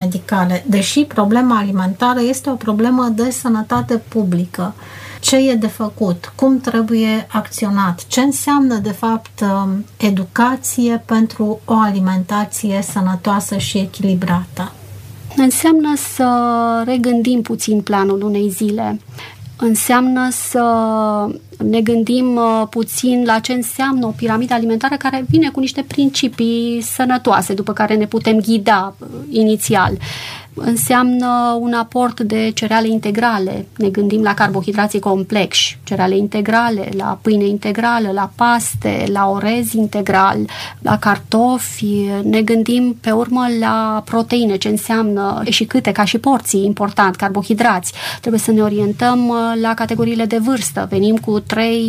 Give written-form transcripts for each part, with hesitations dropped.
medicale, deși problema alimentară este o problemă de sănătate publică. Ce e de făcut? Cum trebuie acționat? Ce înseamnă, de fapt, educație pentru o alimentație sănătoasă și echilibrată? Înseamnă să regândim puțin planul unei zile. Înseamnă să ne gândim puțin la ce înseamnă o piramidă alimentară care vine cu niște principii sănătoase, după care ne putem ghida inițial. Înseamnă un aport de cereale integrale. Ne gândim la carbohidrații complexi, cereale integrale, la pâine integrală, la paste, la orez integral, la cartofi. Ne gândim pe urmă la proteine, ce înseamnă și câte, ca și porții, important, carbohidrați. Trebuie să ne orientăm la categoriile de vârstă. Venim cu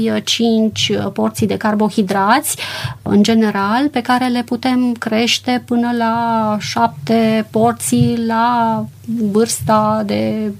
3-5 porții de carbohidrați, în general, pe care le putem crește până la 7 porții la vârsta de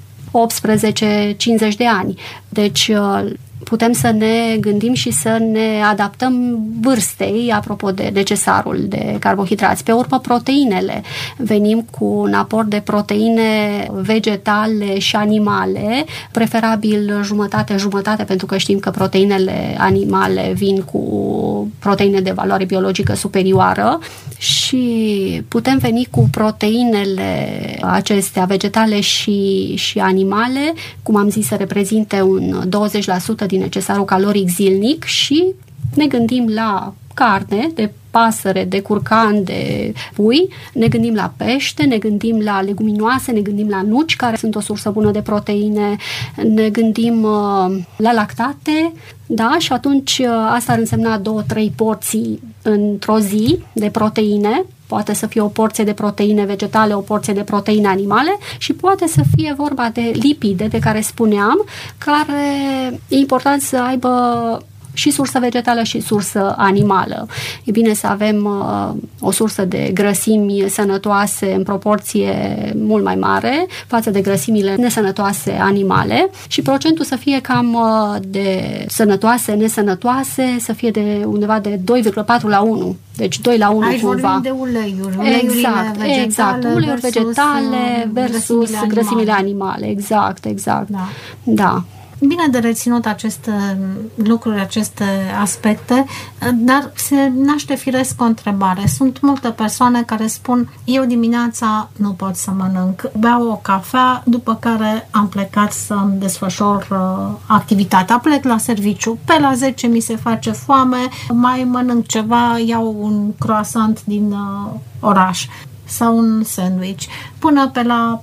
18-50 de ani. Deci putem să ne gândim și să ne adaptăm vârstei, apropo de necesarul de carbohidrați. Pe urmă, proteinele. Venim cu un aport de proteine vegetale și animale, preferabil jumătate-jumătate, pentru că știm că proteinele animale vin cu proteine de valoare biologică superioară și putem veni cu proteinele acestea, vegetale și animale, cum am zis, să reprezinte un 20% din necesarul caloric zilnic și ne gândim la carne de pasăre, de curcan, de pui, ne gândim la pește, ne gândim la leguminoase, ne gândim la nuci, care sunt o sursă bună de proteine, ne gândim la lactate, da? Și atunci asta ar însemna 2-3 porții într-o zi de proteine. Poate să fie o porție de proteine vegetale, o porție de proteine animale și poate să fie vorba de lipide, de care spuneam, care e important să aibă și sursă vegetală și sursă animală. E bine să avem o sursă de grăsimi sănătoase în proporție mult mai mare față de grăsimile nesănătoase animale și procentul să fie cam de sănătoase, nesănătoase, să fie de undeva de 2,4 la 1. Deci 2 la 1 aici cumva. Aici vorbim de uleiuri. Exact. Uleiuri vegetale versus grăsimile animale. Exact. Da. Bine de reținut aceste lucruri, aceste aspecte, dar se naște firesc o întrebare. Sunt multe persoane care spun: eu dimineața nu pot să mănânc, beau o cafea, după care am plecat să-mi desfășor activitatea. Plec la serviciu, pe la 10 mi se face foame, mai mănânc ceva, iau un croissant din oraș sau un sandwich. Până pe la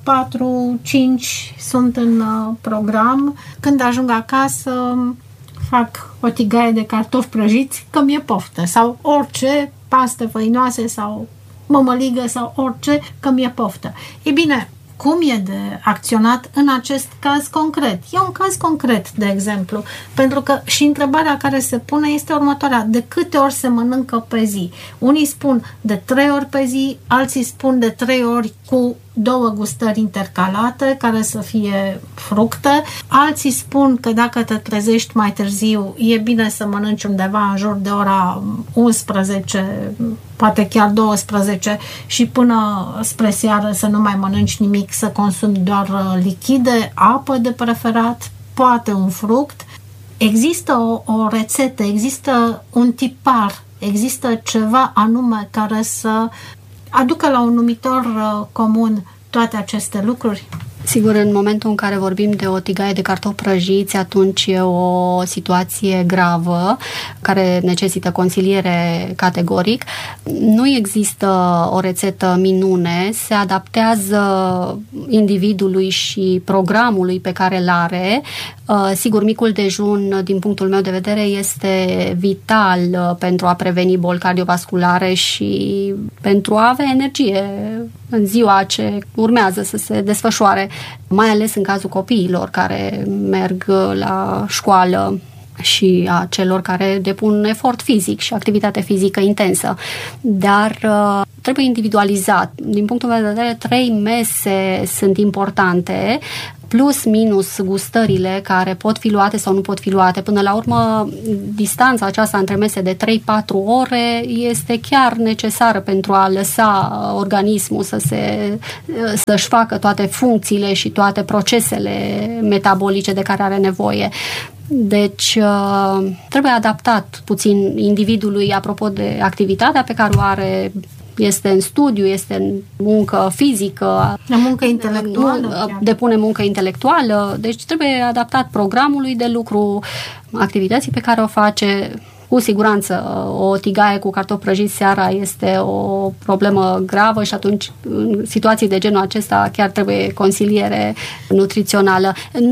4-5 sunt în program. Când ajung acasă, fac o tigaie de cartofi prăjiți, că mi-e poftă. Sau orice, paste făinoase sau mămăligă sau orice, că mi-e poftă. E bine, cum e de acționat în acest caz concret? E un caz concret, de exemplu, pentru că și întrebarea care se pune este următoarea: de câte ori se mănâncă pe zi? Unii spun de 3 ori pe zi, alții spun de 3 ori cu 2 gustări intercalate, care să fie fructe. Alții spun că dacă te trezești mai târziu, e bine să mănânci undeva în jur de ora 11, poate chiar 12 și până spre seară să nu mai mănânci nimic, să consumi doar lichide, apă de preferat, poate un fruct. Există o rețetă, există un tipar, există ceva anume care să aducă la un numitor comun toate aceste lucruri? Sigur, în momentul în care vorbim de o tigaie de cartofi prăjiți, atunci e o situație gravă care necesită consiliere categoric. Nu există o rețetă minune, se adaptează individului și programului pe care îl are. Sigur, micul dejun, din punctul meu de vedere, este vital pentru a preveni boli cardiovasculare și pentru a avea energie în ziua ce urmează să se desfășoare, mai ales în cazul copiilor care merg la școală și a celor care depun efort fizic și activitate fizică intensă. Dar trebuie individualizat. Din punctul meu de vedere, 3 mese sunt importante. plus minus gustările care pot fi luate sau nu pot fi luate. Până la urmă, distanța aceasta între mese de 3-4 ore este chiar necesară pentru a lăsa organismul să-și facă toate funcțiile și toate procesele metabolice de care are nevoie. Deci trebuie adaptat puțin individului apropo de activitatea pe care o are. Este în studiu, este în muncă fizică, muncă intelectuală, depune muncă intelectuală, deci trebuie adaptat programului de lucru, activității pe care o face. Cu siguranță o tigaie cu cartofi prăjiți seara este o problemă gravă și atunci în situații de genul acesta chiar trebuie consiliere nutrițională.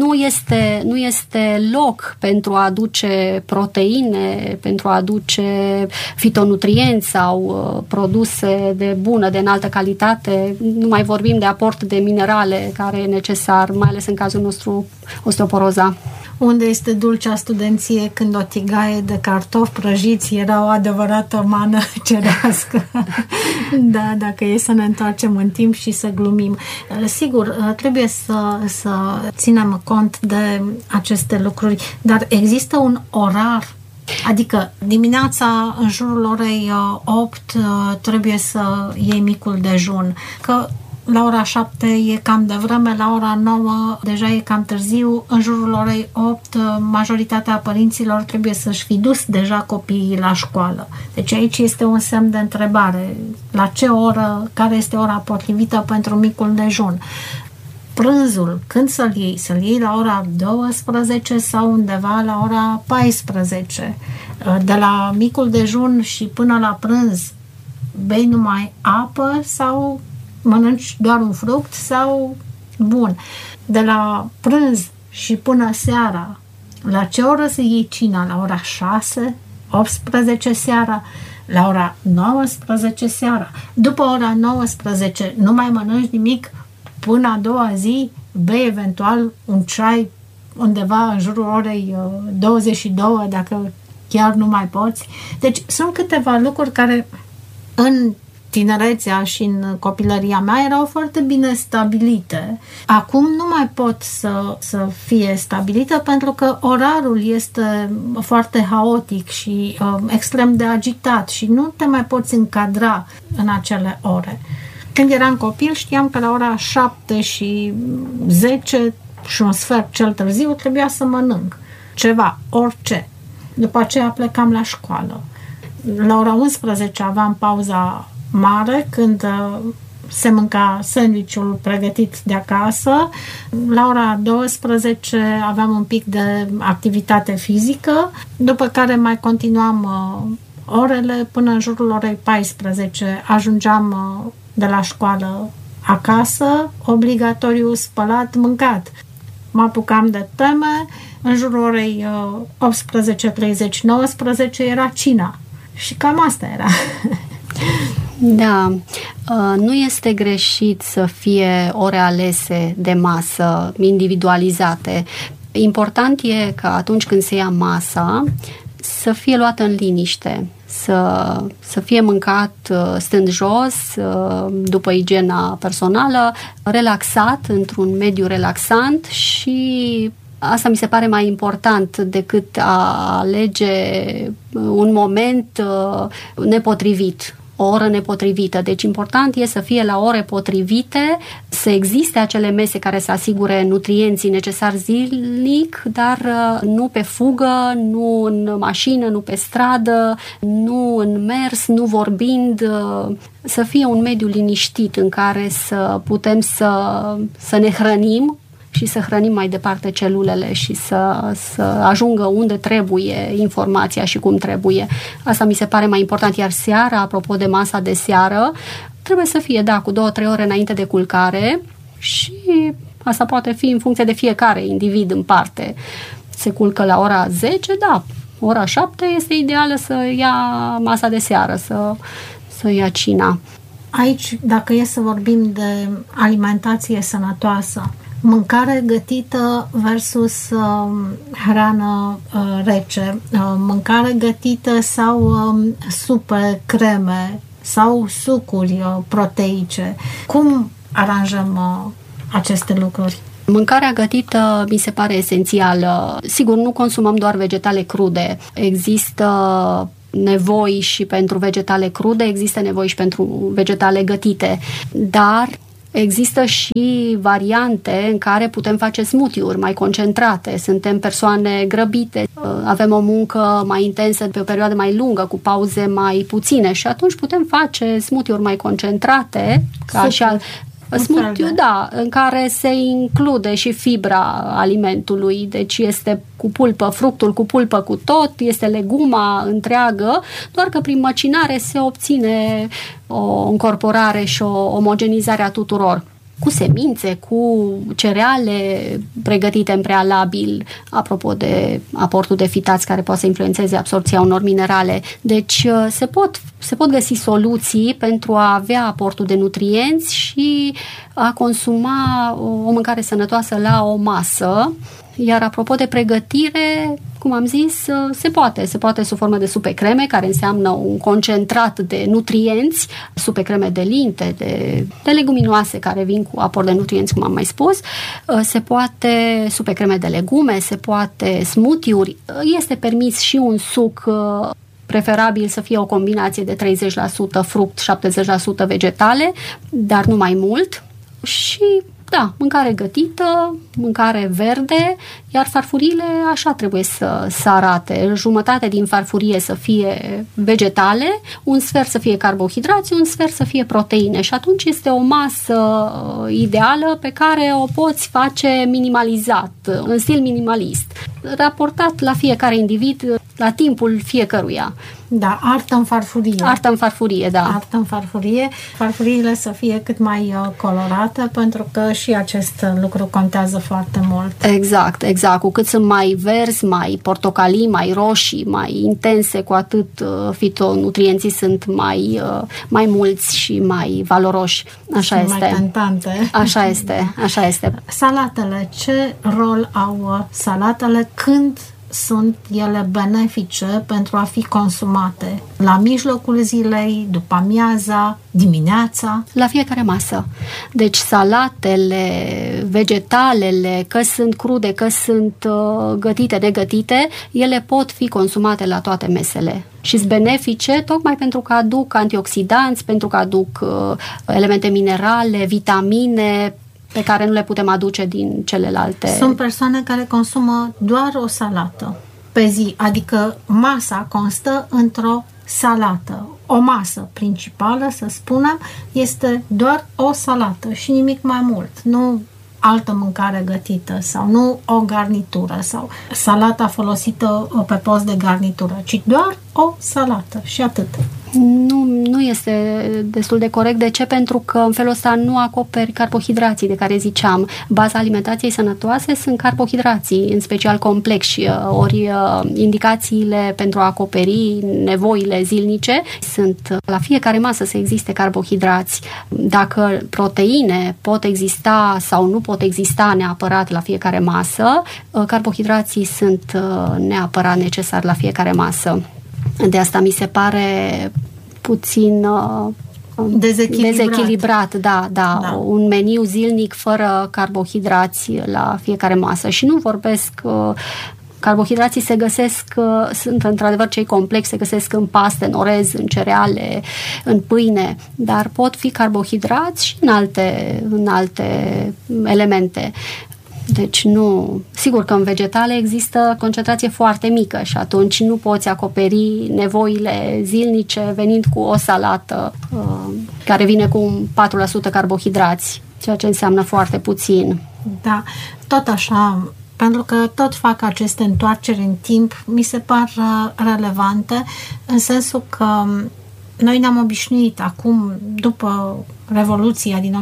Nu este loc pentru a aduce proteine, pentru a aduce fitonutrienți sau produse de bună, de înaltă calitate. Nu mai vorbim de aport de minerale care e necesar, mai ales în cazul nostru osteoporoza. Unde este dulcea studenție când o tigaie de cartofi prăjiți era o adevărată mană cerească. Da, dacă e să ne întoarcem în timp și să glumim. Sigur, trebuie să ținem cont de aceste lucruri, dar există un orar. Adică dimineața în jurul orei 8 trebuie să iei micul dejun, că la ora 7 e cam devreme, la ora 9 deja e cam târziu, în jurul orei 8 majoritatea părinților trebuie să-și fi dus deja copiii la școală. Deci aici este un semn de întrebare. La ce oră, care este ora potrivită pentru micul dejun? Prânzul, când să-l iei? Să-l iei la ora 12 sau undeva la ora 14? De la micul dejun și până la prânz bei numai apă sau mănânci doar un fruct sau bun. De la prânz și până seara, la ce oră să iei cina? La ora 6, 18 seara, la ora 19 seara. După ora 19 nu mai mănânci nimic până a doua zi, bei eventual un ceai undeva în jurul orei 22, dacă chiar nu mai poți. Deci sunt câteva lucruri care în tinerețea și în copilăria mea erau foarte bine stabilite. Acum nu mai pot să fie stabilită pentru că orarul este foarte haotic și extrem de agitat și nu te mai poți încadra în acele ore. Când eram copil știam că la ora 7 și 10 și un sfert cel târziu trebuia să mănânc ceva, orice. După aceea plecam la școală. La ora 11 aveam pauza mare, când se mânca sandwich-ul pregătit de acasă. La ora 12 aveam un pic de activitate fizică, după care mai continuam orele până în jurul orei 14. Ajungeam de la școală acasă, obligatoriu spălat, mâncat. Mă apucam de teme, în jurul orei 18:30, 19 era cina. Și cam asta era. Da, nu este greșit să fie ore alese de masă, individualizate. Important e că atunci când se ia masa, să fie luată în liniște, să fie mâncat stând jos, după igiena personală, relaxat, într-un mediu relaxant și asta mi se pare mai important decât a alege un moment nepotrivit, o oră nepotrivită. Deci important e să fie la ore potrivite, să existe acele mese care să asigure nutrienții necesari zilnic, dar nu pe fugă, nu în mașină, nu pe stradă, nu în mers, nu vorbind, să fie un mediu liniștit în care să putem să ne hrănim și să hrănim mai departe celulele și să ajungă unde trebuie informația și cum trebuie. Asta mi se pare mai important. Iar seara, apropo de masa de seară, trebuie să fie, cu 2-3 ore înainte de culcare și asta poate fi în funcție de fiecare individ în parte. Se culcă la ora 10, ora 7 este ideală să ia masa de seară, să ia cina. Aici, dacă e să vorbim de alimentație sănătoasă, mâncare gătită versus hrană rece, mâncare gătită sau supe, creme sau sucuri proteice. Cum aranjăm aceste lucruri? Mâncarea gătită mi se pare esențială. Sigur, nu consumăm doar vegetale crude. Există nevoi și pentru vegetale crude, există nevoi și pentru vegetale gătite, dar există și variante în care putem face smoothie-uri mai concentrate. Suntem persoane grăbite, avem o muncă mai intensă pe o perioadă mai lungă, cu pauze mai puține și atunci putem face smoothie-uri mai concentrate, ca și smoothie, da, în care se include și fibra alimentului, deci este cu pulpă, fructul cu pulpă cu tot, este leguma întreagă, doar că prin măcinare se obține o încorporare și o omogenizare a tuturor. Cu semințe, cu cereale pregătite în prealabil, apropo de aportul de fitați care poate să influențeze absorpția unor minerale. Deci se pot găsi soluții pentru a avea aportul de nutrienți și a consuma o mâncare sănătoasă la o masă. Iar apropo de pregătire, cum am zis, se poate sub formă de supe creme, care înseamnă un concentrat de nutrienți, supe creme de linte, de leguminoase care vin cu aport de nutrienți, cum am mai spus, se poate supe creme de legume, se poate smoothie-uri, este permis și un suc, preferabil să fie o combinație de 30% fruct, 70% vegetale, dar nu mai mult. Și da, mâncare gătită, mâncare verde, iar farfuriile așa trebuie să arate. Jumătate din farfurie să fie vegetale, un sfert să fie carbohidrați, un sfert să fie proteine și atunci este o masă ideală pe care o poți face minimalizat, în stil minimalist, raportat la fiecare individ, la timpul fiecăruia. Da, artă în farfurie. Artă în farfurie, da. Artă în farfurie. Farfuriile să fie cât mai colorate, pentru că și acest lucru contează foarte mult. Exact. Cu cât sunt mai verzi, mai portocalii, mai roșii, mai intense, cu atât fitonutrienții sunt mai mulți și mai valoroși. Așa este. Mai tentante. Așa este. Salatele. Ce rol au salatele? Când sunt ele benefice pentru a fi consumate? La mijlocul zilei, după amiaza, dimineața? La fiecare masă. Deci salatele, vegetalele, că sunt crude, că sunt gătite, negătite, ele pot fi consumate la toate mesele. Și sunt benefice tocmai pentru că aduc antioxidanți, pentru că aduc elemente minerale, vitamine, pe care nu le putem aduce din celelalte. Sunt persoane care consumă doar o salată pe zi, adică masa constă într-o salată. O masă principală, să spunem, este doar o salată și nimic mai mult. Nu altă mâncare gătită sau nu o garnitură sau salata folosită pe post de garnitură, ci doar o salată și atât. Nu este destul de corect. De ce? Pentru că în felul ăsta nu acoperi carbohidrații de care ziceam. Baza alimentației sănătoase sunt carbohidrații, în special complexi, ori indicațiile pentru a acoperi nevoile zilnice sunt la fiecare masă să existe carbohidrați. Dacă proteine pot exista sau nu pot exista neapărat la fiecare masă, carbohidrații sunt neapărat necesari la fiecare masă. De asta mi se pare puțin dezechilibrat, da. Un meniu zilnic fără carbohidrați la fiecare masă. Și nu vorbesc, carbohidrații se găsesc, sunt într-adevăr cei complexi, se găsesc în paste, în orez, în cereale, în pâine, dar pot fi carbohidrați și în alte elemente. Deci nu... Sigur că în vegetale există concentrație foarte mică și atunci nu poți acoperi nevoile zilnice venind cu o salată care vine cu 4% carbohidrați, ceea ce înseamnă foarte puțin. Da, tot așa, pentru că tot fac aceste întoarceri în timp, mi se par relevante, în sensul că noi ne-am obișnuit acum, după Revoluția din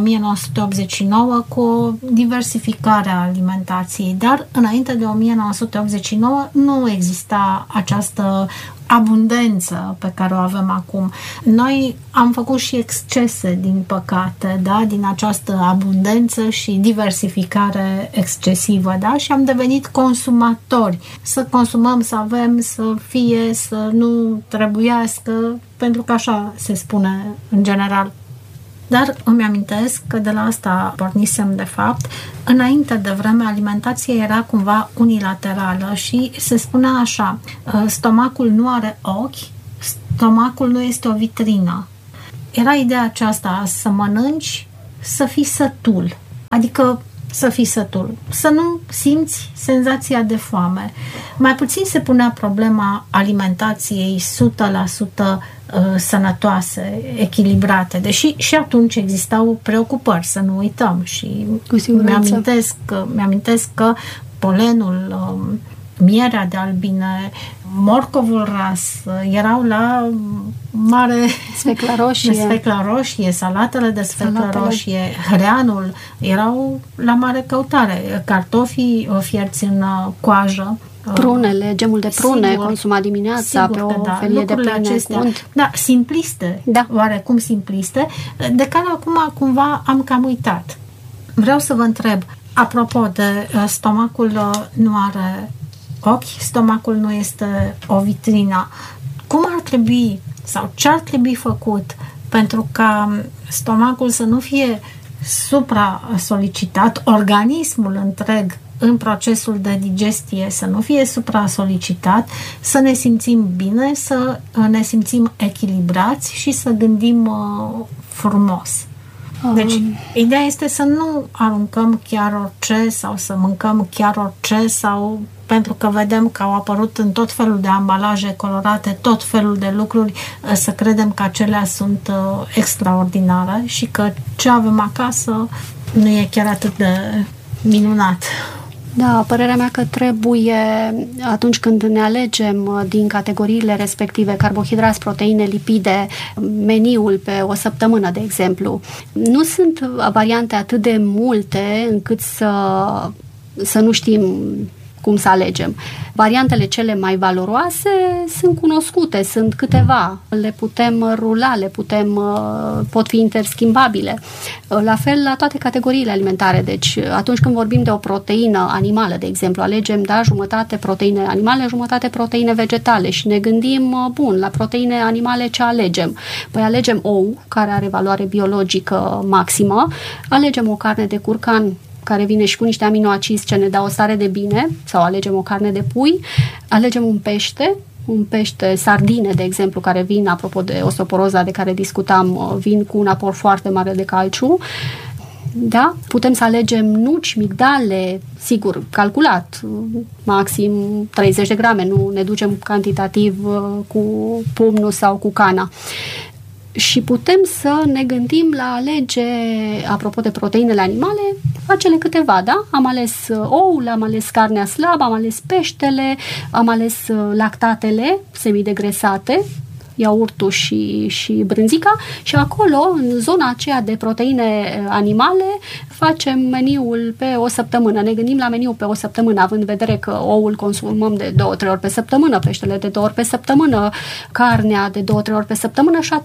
1989, cu o diversificare a alimentației, dar înainte de 1989 nu exista această abundență pe care o avem acum. Noi am făcut și excese, din păcate, da, din această abundență și diversificare excesivă, da, și am devenit consumatori. Să consumăm, să avem, să fie, să nu trebuiască, pentru că așa se spune în general. Dar îmi amintesc că de la asta pornisem de fapt. Înainte de vreme, alimentația era cumva unilaterală și se spunea așa: stomacul nu are ochi, stomacul nu este o vitrină. Era ideea aceasta, să mănânci, să fii sătul. Adică să fii sătul, să nu simți senzația de foame. Mai puțin se punea problema alimentației 100% sănătoase, echilibrate, deși și atunci existau preocupări, să nu uităm. Și mi-amintesc că polenul, mierea de albine, morcovul ras erau la mare... Sfecla roșie, salatele de sfeclă roșie, hreanul erau la mare căutare, cartofii fierți în coajă, prunele, gemul de prune, sigur, consumat dimineața pe o felie de prune cu unt. Da, simpliste, oarecum simpliste, de care acum cumva am cam uitat. Vreau să vă întreb, apropo de stomacul nu are ochi, stomacul nu este o vitrină. Cum ar trebui sau ce ar trebui făcut pentru ca stomacul să nu fie supra-solicitat, organismul întreg în procesul de digestie să nu fie supra-solicitat, să ne simțim bine, să ne simțim echilibrați și să gândim frumos. Deci, ideea este să nu aruncăm chiar orice sau să mâncăm chiar orice sau pentru că vedem că au apărut în tot felul de ambalaje colorate, tot felul de lucruri, să credem că acelea sunt extraordinare și că ce avem acasă nu e chiar atât de minunat. Da, părerea mea că trebuie, atunci când ne alegem din categoriile respective, carbohidrați, proteine, lipide, meniul pe o săptămână, de exemplu, nu sunt variante atât de multe încât să nu știm cum să alegem. Variantele cele mai valoroase sunt cunoscute, sunt câteva. Le putem rula, pot fi interschimbabile. La fel la toate categoriile alimentare. Deci atunci când vorbim de o proteină animală, de exemplu, alegem, jumătate proteine animale, jumătate proteine vegetale și ne gândim, la proteine animale ce alegem? Păi alegem ou, care are valoare biologică maximă, alegem o carne de curcan care vine și cu niște aminoacizi ce ne dau o stare de bine, sau alegem o carne de pui, alegem un pește, sardine, de exemplu, care vin, apropo de osteoporoza de care discutam, vin cu un aport foarte mare de calciu. Da? Putem să alegem nuci, migdale, sigur, calculat, maxim 30 de grame, nu ne ducem cantitativ cu pumnul sau cu cana. Și putem să ne gândim la alege, apropo de proteinele animale, acele câteva, da? Am ales oul, am ales carnea slabă, am ales peștele, am ales lactatele semidegresate, iaurtul și brânzica și acolo, în zona aceea de proteine animale, facem meniul pe o săptămână. Ne gândim la meniul pe o săptămână, având în vedere că oul consumăm de 2-3 ori pe săptămână, peștele de 2 ori pe săptămână, carnea de 2-3 ori pe săptămână și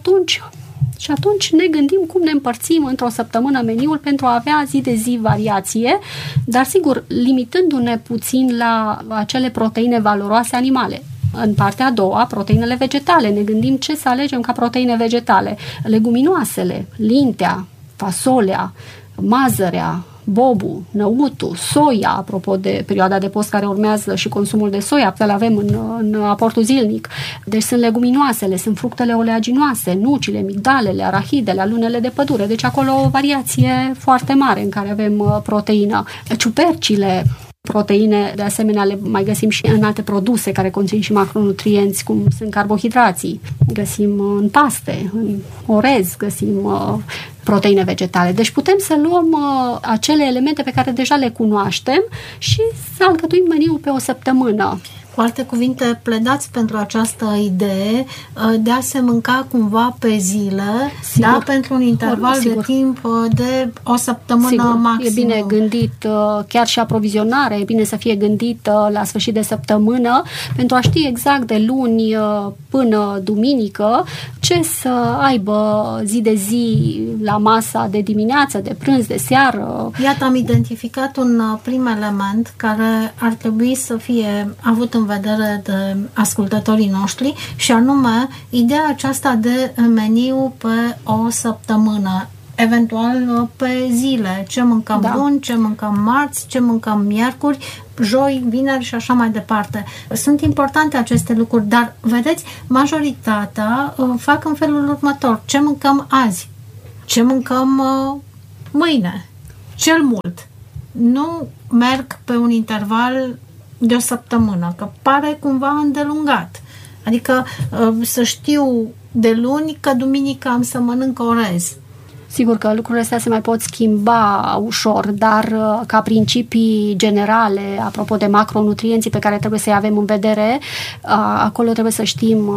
atunci ne gândim cum ne împărțim într-o săptămână meniul pentru a avea zi de zi variație, dar sigur, limitându-ne puțin la acele proteine valoroase animale. În partea a doua, proteinele vegetale. Ne gândim ce să alegem ca proteine vegetale. Leguminoasele, lintea, fasolea, mazărea, bobul, năutul, soia, apropo de perioada de post care urmează și consumul de soia, pe le avem în aportul zilnic. Deci sunt leguminoasele, sunt fructele oleaginoase, nucile, migdalele, arahidele, alunele de pădure. Deci acolo o variație foarte mare în care avem proteină. Ciupercile, proteine, de asemenea, le mai găsim și în alte produse care conțin și macronutrienți, cum sunt carbohidrații. Găsim în paste, în orez, găsim proteine vegetale. Deci putem să luăm acele elemente pe care deja le cunoaștem și să alcătuim meniul pe o săptămână. Cu alte cuvinte, pledați pentru această idee de a se mânca cumva pe zile, sigur, da, pentru un interval de timp de o săptămână, sigur, maxim. E bine gândit chiar și aprovizionarea, e bine să fie gândit la sfârșit de săptămână pentru a ști exact de luni până duminică ce să aibă zi de zi la masa de dimineață, de prânz, de seară. Iată, am identificat un prim element care ar trebui să fie avut în vedere de ascultătorii noștri și anume ideea aceasta de meniu pe o săptămână. eventual pe zile, ce mâncăm luni, ce mâncăm marți, ce mâncăm miercuri, joi, vineri și așa mai departe. Sunt importante aceste lucruri, dar vedeți, majoritatea fac în felul următor. Ce mâncăm azi? Ce mâncăm mâine? Cel mult. Nu merg pe un interval de o săptămână, că pare cumva îndelungat. Adică să știu de luni că duminică am să mănânc orez. Sigur că lucrurile astea se mai pot schimba ușor, dar ca principii generale, apropo de macronutrienții pe care trebuie să-i avem în vedere, acolo trebuie să știm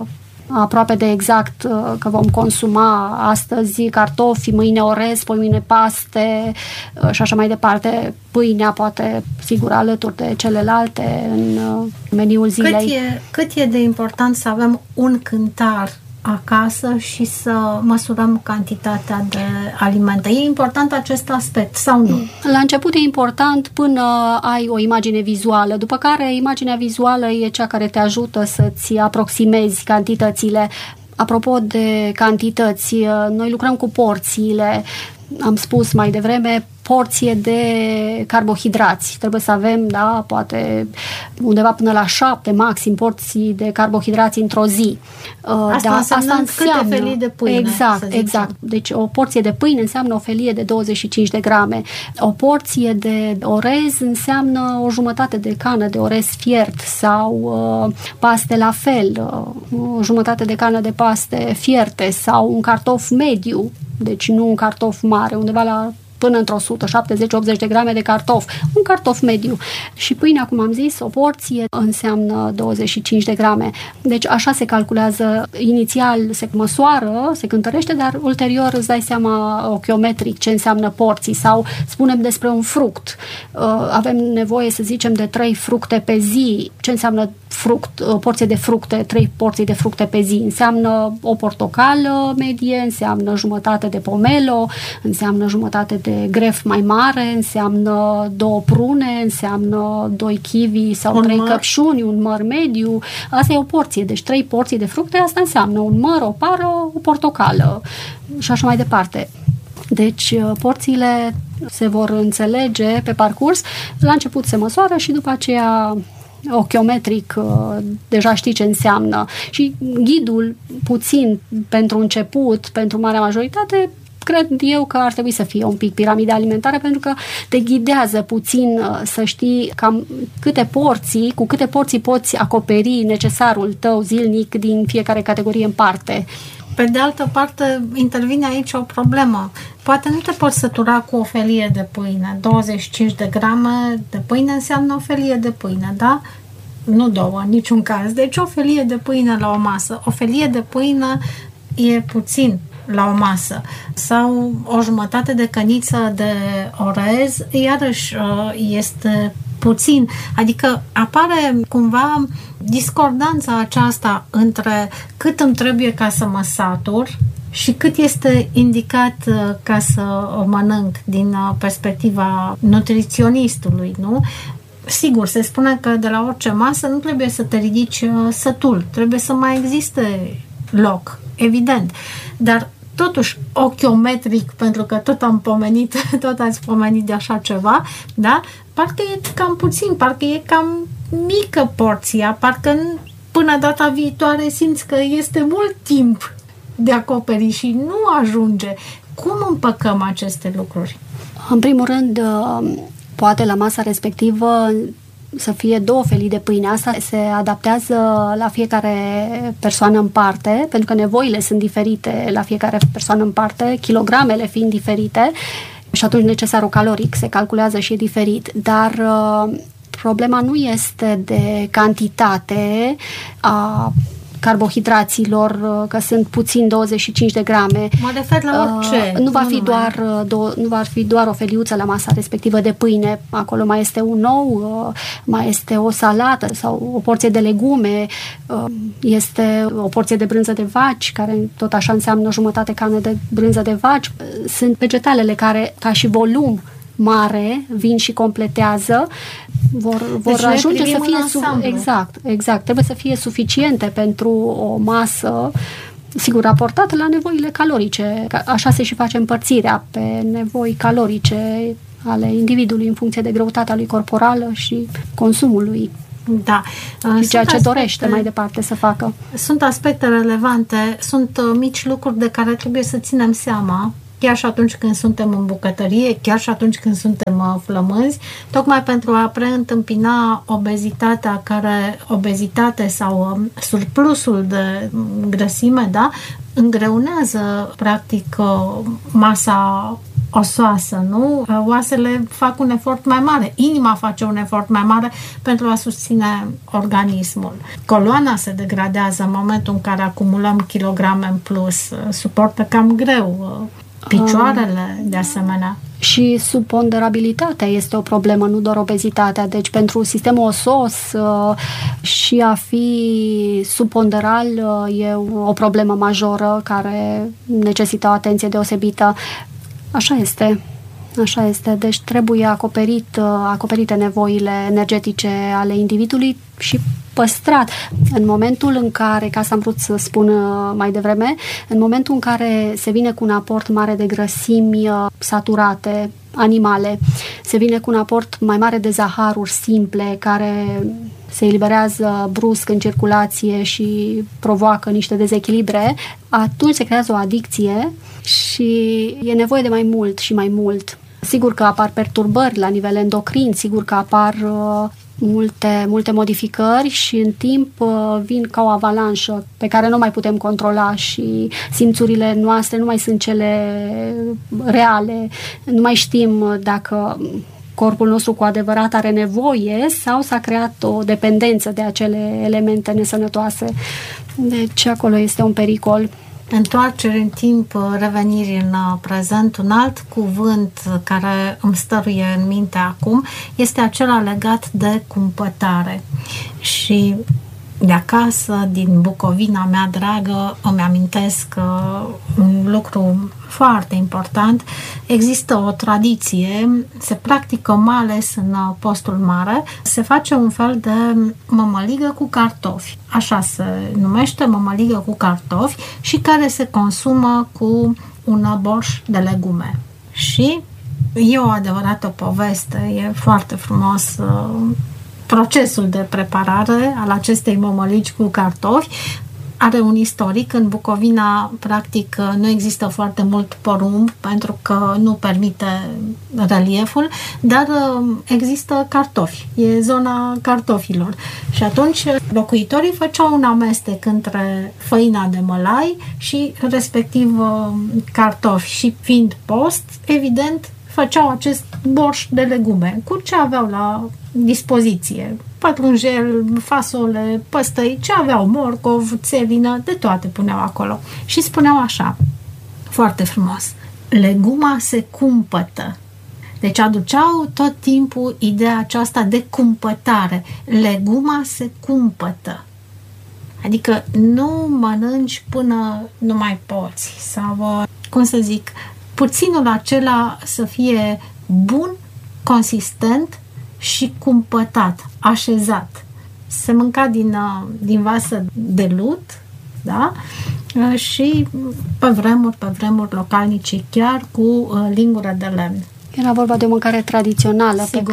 aproape de exact că vom consuma astăzi cartofi, mâine orez, poi mâine paste și așa mai departe. Pâinea poate, sigur, alături de celelalte în meniul zilei. Cât e de important să avem un cântar acasă și să măsurăm cantitatea de alimente? E important acest aspect sau nu? La început e important până ai o imagine vizuală, după care imaginea vizuală e cea care te ajută să-ți aproximezi cantitățile. Apropo de cantități, noi lucrăm cu porțiile. Am spus mai devreme, porție de carbohidrați. Trebuie să avem, poate undeva până la 7 maxim porții de carbohidrați într-o zi. Asta înseamnă câte felii de pâine. Exact. Deci o porție de pâine înseamnă o felie de 25 de grame. O porție de orez înseamnă o jumătate de cană de orez fiert sau paste la fel, o jumătate de cană de paste fierte sau un cartof mediu, deci nu un cartof mare, undeva la până într-o 170-80 de grame de cartof, un cartof mediu. Și pâinea, cum am zis, o porție înseamnă 25 de grame. Deci așa se calculează, inițial se măsoară, se cântărește, dar ulterior îți dai seama ochiometric ce înseamnă porții sau spunem despre un fruct. Avem nevoie, să zicem, de 3 fructe pe zi. Ce înseamnă fruct, porție de fructe, 3 porții de fructe pe zi? Înseamnă o portocală medie, înseamnă jumătate de pomelo, înseamnă jumătate de gref mai mare, înseamnă 2 prune, înseamnă 2 kiwi sau 3 căpșuni, un măr mediu. Asta e o porție, deci 3 porții de fructe, asta înseamnă un măr, o pară, o portocală și așa mai departe. Deci porțiile se vor înțelege pe parcurs, la început se măsoară și după aceea ochiometric deja știi ce înseamnă. Și ghidul puțin pentru început, pentru marea majoritate, cred eu că ar trebui să fie un pic piramida alimentară, pentru că te ghidează puțin să știi cam câte porții, cu câte porții poți acoperi necesarul tău zilnic din fiecare categorie în parte. Pe de altă parte, intervine aici o problemă. Poate nu te poți sătura cu o felie de pâine. 25 de grame de pâine înseamnă o felie de pâine, da? Nu 2, în niciun caz. Deci o felie de pâine la o masă. O felie de pâine e puțin la o masă. Sau o jumătate de căniță de orez, iarăși este puțin. Adică apare cumva discordanța aceasta între cât îmi trebuie ca să mă satur și cât este indicat ca să o mănânc din perspectiva nutriționistului, nu? Sigur, se spune că de la orice masă nu trebuie să te ridici sătul, trebuie să mai existe loc, evident. Dar totuși, ochiometric, pentru că tot ați pomenit de așa ceva, da? Parcă e cam puțin, parcă e cam mică porția, parcă până data viitoare simți că este mult timp de acoperi și nu ajunge. Cum împăcăm aceste lucruri? În primul rând, poate la masa respectivă să fie 2 felii de pâine. Asta se adaptează la fiecare persoană în parte, pentru că nevoile sunt diferite la fiecare persoană în parte, kilogramele fiind diferite și atunci necesarul caloric se calculează și e diferit. Dar problema nu este de cantitate a carbohidraților, că sunt puțin 25 de grame. Mă refer la orice. Nu va fi doar o feliuță la masa respectivă de pâine. Acolo mai este un ou, mai este o salată sau o porție de legume, este o porție de brânză de vaci, care tot așa înseamnă jumătate cană de brânză de vaci. Sunt vegetalele care, ca și volum mare, vin și completează, vor deci ajunge să fie exact. Trebuie să fie suficiente pentru o masă sigur, raportat la nevoile calorice. Așa se și face împărțirea pe nevoi calorice ale individului în funcție de greutatea lui corporală și consumului. Da. Și ceea ce dorește mai departe să facă. Sunt aspecte relevante, sunt mici lucruri de care trebuie să ținem seama, chiar și atunci când suntem în bucătărie, chiar și atunci când suntem flămânzi, tocmai pentru a preîntâmpina obezitate sau surplusul de grăsime, da, îngreunează practic masa osoasă, nu? Oasele fac un efort mai mare, inima face un efort mai mare pentru a susține organismul. Coloana se degradează în momentul în care acumulăm kilograme în plus, suportă cam greu, picioarele de asemenea. Și subponderabilitatea este o problemă, nu doar obezitatea. Deci pentru sistemul osos și a fi subponderal e o problemă majoră care necesită o atenție deosebită. Așa este. Așa este. Deci trebuie acoperite nevoile energetice ale individului și păstrat. În momentul în care, ca să am vrut să spun mai devreme, în momentul în care se vine cu un aport mare de grăsimi saturate, animale, se vine cu un aport mai mare de zaharuri simple care se eliberează brusc în circulație și provoacă niște dezechilibre, atunci se creează o adicție și e nevoie de mai mult și mai mult. Sigur că apar perturbări la nivel endocrin, sigur că apar multe modificări și în timp vin ca o avalanșă pe care nu mai putem controla și simțurile noastre nu mai sunt cele reale, nu mai știm dacă corpul nostru cu adevărat are nevoie sau s-a creat o dependență de acele elemente nesănătoase. Deci acolo este un pericol. Întoarcere în timp, reveniri în prezent. Un alt cuvânt care îmi stăruie în minte acum este acela legat de cumpătare. Și de acasă, din Bucovina mea dragă, îmi amintesc un lucru foarte important. Există o tradiție, se practică mai ales în postul mare, se face un fel de mămăligă cu cartofi. Așa se numește, mămăligă cu cartofi, și care se consumă cu un borș de legume. Și e o adevărată poveste, e foarte frumos procesul de preparare al acestei mămăligi cu cartofi. Are un istoric. În Bucovina, practic, nu există foarte mult porumb pentru că nu permite relieful, dar există cartofi. E zona cartofilor. Și atunci locuitorii făceau un amestec între făina de mălai și respectiv cartofi. Și fiind post, evident, făceau acest borș de legume cu ce aveau la dispoziție. Pătrunjel, fasole, păstăi, ce aveau, morcov, țelină, de toate puneau acolo. Și spuneau așa, foarte frumos, leguma se cumpătă. Deci aduceau tot timpul ideea aceasta de cumpătare. Leguma se cumpătă. Adică nu mănânci până nu mai poți. Sau, cum să zic, puținul acela să fie bun, consistent și cumpătat, așezat. Se mânca din vasă de lut, da? Și pe vremuri localnicii chiar cu lingură de lemn. Era vorba de o mâncare tradițională. Sigur.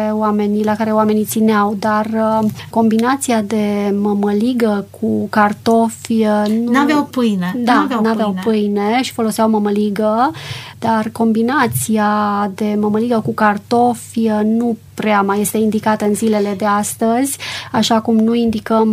La care oamenii țineau, dar combinația de mămăligă cu cartofi n-aveau pâine. Da, n-aveau pâine și foloseau mămăligă, dar combinația de mămăligă cu cartofi nu prea mai este indicată în zilele de astăzi, așa cum nu indicăm,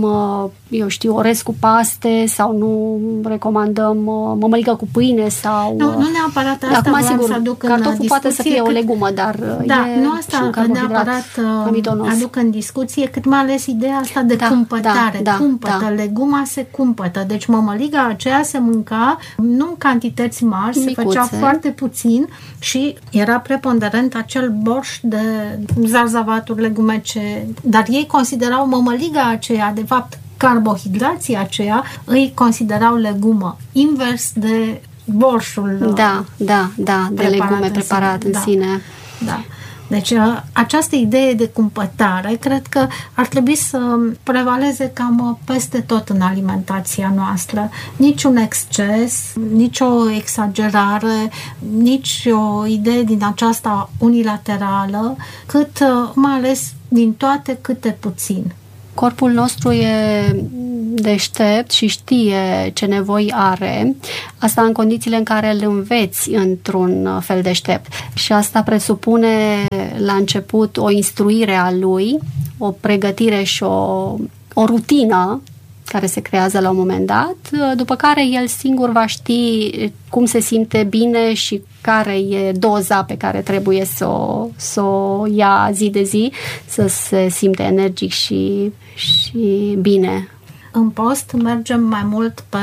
orez cu paste sau nu recomandăm mămăligă cu pâine sau... Nu neapărat asta. Acum, sigur, să aduc în cartoful discuție, poate să fie o legumă, dar nu asta neapărat aduc în discuție, cât mai ales ideea asta de cumpătare. Cumpătă, leguma se cumpătă. Deci mămăliga aceea se mânca nu în cantități mari, se făcea foarte puțin și era preponderent acel borș de zarzavaturi, legumece, dar ei considerau mămăliga aceea, de fapt carbohidrații aceea, îi considerau legumă, invers de borșul de legume preparat în sine. Da. Deci această idee de cumpătare cred că ar trebui să prevaleze cam peste tot în alimentația noastră. Niciun exces, nici o exagerare, nici o idee din aceasta unilaterală, cât mai ales din toate câte puțin. Corpul nostru e deștept și știe ce nevoi are, asta în condițiile în care îl înveți într-un fel deștept. Și asta presupune la început o instruire a lui, o pregătire și o rutină care se creează la un moment dat, după care el singur va ști cum se simte bine și care e doza pe care trebuie să o ia zi de zi, să se simte energic și bine. În post mergem mai mult pe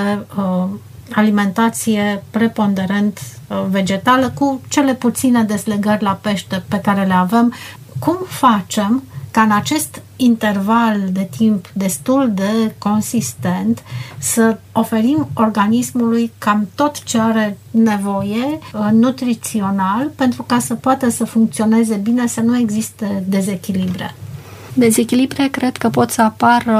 alimentație preponderent vegetală, cu cele puține deslegări la pește pe care le avem. Cum facem ca în acest interval de timp destul de consistent să oferim organismului cam tot ce are nevoie nutrițional pentru ca să poată să funcționeze bine, să nu existe dezechilibre? Dezechilibre cred că pot să apară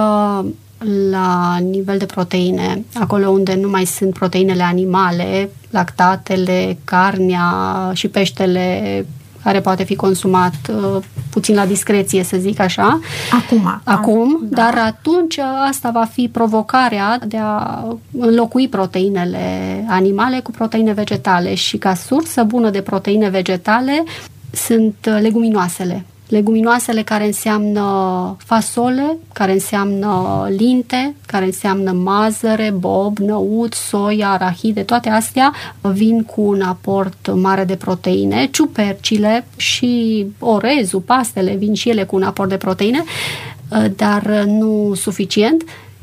la nivel de proteine, acolo unde nu mai sunt proteinele animale, lactatele, carnea și peștele care poate fi consumat puțin la discreție, să zic așa. Acum, da. Dar atunci asta va fi provocarea de a înlocui proteinele animale cu proteine vegetale și ca sursă bună de proteine vegetale sunt leguminoasele. Leguminoasele care înseamnă fasole, care înseamnă linte, care înseamnă mazăre, bob, năut, soia, arahide, toate astea vin cu un aport mare de proteine. Ciupercile și orezul, pastele vin și ele cu un aport de proteine, dar nu suficient.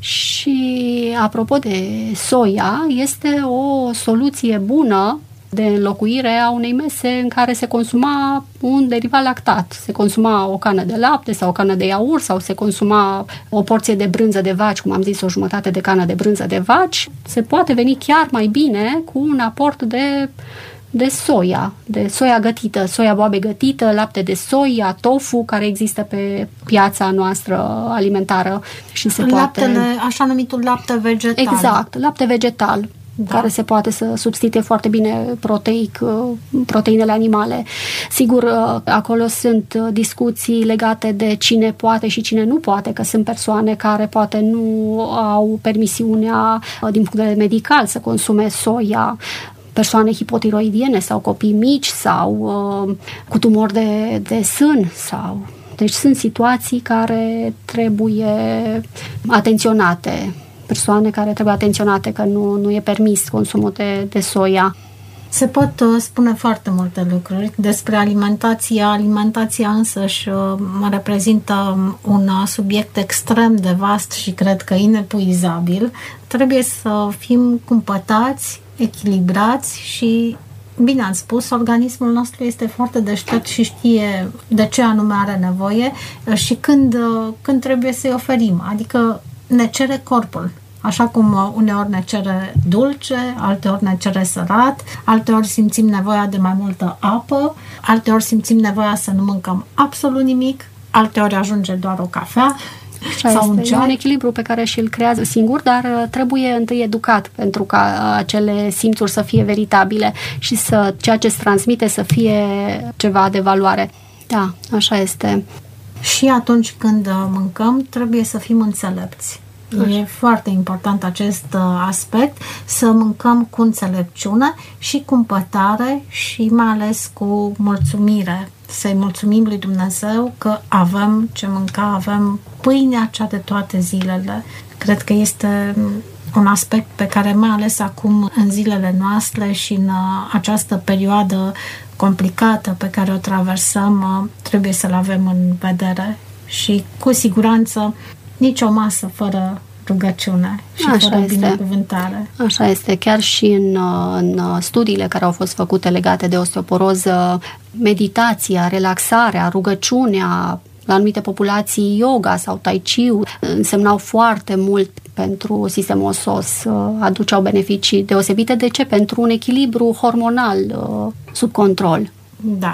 Și apropo de soia, este o soluție bună de înlocuire a unei mese în care se consuma un derivat lactat. Se consuma o cană de lapte sau o cană de iaurt sau se consuma o porție de brânză de vaci, cum am zis, o jumătate de cană de brânză de vaci. Se poate veni chiar mai bine cu un aport de soia gătită, soia boabe gătită, lapte de soia, tofu, care există pe piața noastră alimentară și se Laptele, așa numitul lapte vegetal. Exact, lapte vegetal. Da. Care se poate să substituie foarte bine proteic proteinele animale. Sigur, acolo sunt discuții legate de cine poate și cine nu poate, că sunt persoane care poate nu au permisiunea din punct de vedere medical să consume soia, persoane hipotiroidiene sau copii mici sau cu tumori de sân sau... Deci sunt situații care trebuie atenționate, persoane care trebuie atenționate că nu e permis consumul de soia. Se pot spune foarte multe lucruri despre alimentație. Alimentația însăși reprezintă un subiect extrem de vast și cred că inepuizabil. Trebuie să fim cumpătați, echilibrați și, bine ați spus, organismul nostru este foarte deștept și știe de ce anume are nevoie și când trebuie să-i oferim. Adică ne cere corpul. Așa cum uneori ne cere dulce, alteori ne cere sărat, alteori simțim nevoia de mai multă apă, alteori simțim nevoia să nu mâncăm absolut nimic, alteori ajunge doar o cafea sau un ceai. E un echilibru pe care și-l creează singur, dar trebuie întâi educat pentru ca acele simțuri să fie veritabile și să ceea ce se transmite să fie ceva de valoare. Da, așa este. Și atunci când mâncăm, trebuie să fim înțelepți. E foarte important acest aspect, să mâncăm cu înțelepciune și cu împătare și mai ales cu mulțumire. Să-i mulțumim lui Dumnezeu că avem ce mânca, avem pâinea cea de toate zilele. Cred că este un aspect pe care mai ales acum în zilele noastre și în această perioadă complicată pe care o traversăm, trebuie să-l avem în vedere și cu siguranță nici o masă fără rugăciune și fără binecuvântare. Așa este. Chiar și în studiile care au fost făcute legate de osteoporoză, meditația, relaxarea, rugăciunea, la anumite populații yoga sau tai chi însemnau foarte mult pentru sistemul osos, aduceau beneficii deosebite. De ce? Pentru un echilibru hormonal sub control. Da.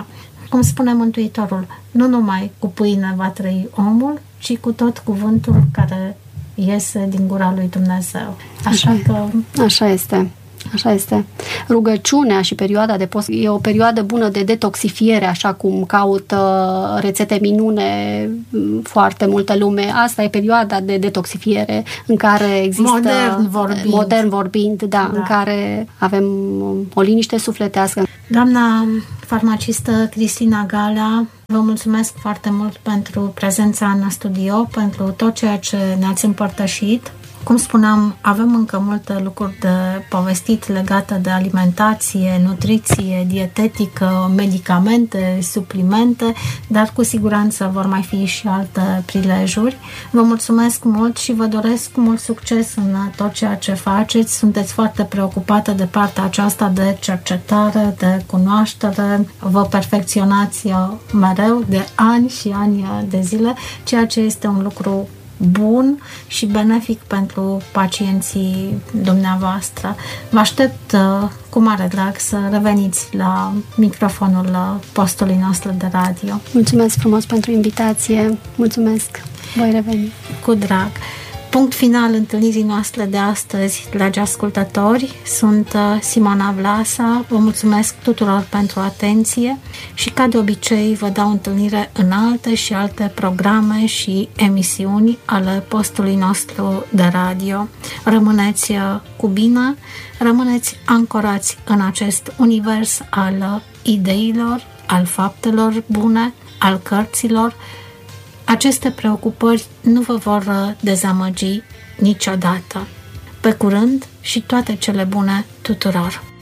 cum spune Mântuitorul, nu numai cu pâine va trăi omul, ci cu tot cuvântul care iese din gura lui Dumnezeu. Așa este. Așa este. Rugăciunea și perioada de post e o perioadă bună de detoxifiere, așa cum caută rețete minune foarte multă lume. Asta e perioada de detoxifiere în care există... Modern vorbind, da, în care avem o liniște sufletească. Doamna farmacistă Cristina Galea, vă mulțumesc foarte mult pentru prezența în studio, pentru tot ceea ce ne-ați împărtășit. Cum spuneam, avem încă multe lucruri de povestit legate de alimentație, nutriție, dietetică, medicamente, suplimente, dar cu siguranță vor mai fi și alte prilejuri. Vă mulțumesc mult și vă doresc mult succes în tot ceea ce faceți. Sunteți foarte preocupată de partea aceasta de cercetare, de cunoaștere. Vă perfecționați mereu de ani și ani de zile, ceea ce este un lucru bun și benefic pentru pacienții dumneavoastră. Vă aștept cu mare drag să reveniți la microfonul postului nostru de radio. Mulțumesc frumos pentru invitație. Mulțumesc. Voi reveni. Cu drag. Punct final întâlnirii noastre de astăzi, dragi ascultători. Sunt Simona Vlasa. Vă mulțumesc tuturor pentru atenție și, ca de obicei, vă dau întâlnire în alte și alte programe și emisiuni ale postului nostru de radio. Rămâneți cu bine, rămâneți ancorați în acest univers al ideilor, al faptelor bune, al cărților. Aceste preocupări nu vă vor dezamăgi niciodată. Pe curând și toate cele bune tuturor!